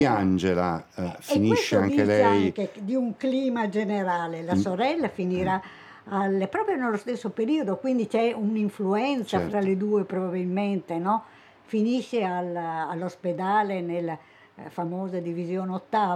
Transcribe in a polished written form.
Angela E finisce questo anche dice lei. anche di un clima generale. La sorella finirà proprio nello stesso periodo, quindi c'è un'influenza fra Certo. le due probabilmente, no? Finisce all'ospedale nella famosa divisione ottava.